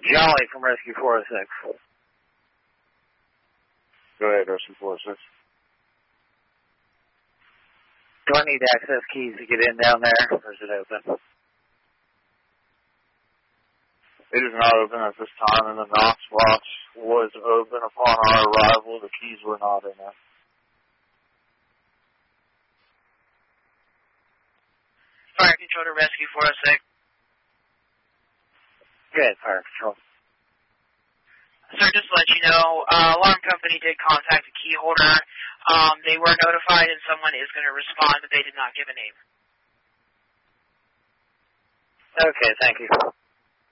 Jolly from Rescue 406. Go ahead, Rescue 406. Do I need access keys to get in down there, or is it open? It is not open at this time, and the Knox box was open upon our arrival. The keys were not in there. Fire Control to Rescue 406. Good, Fire Control. Sir, just to let you know, alarm company did contact the key holder. They were notified and someone is going to respond, but they did not give a name. Okay, thank you.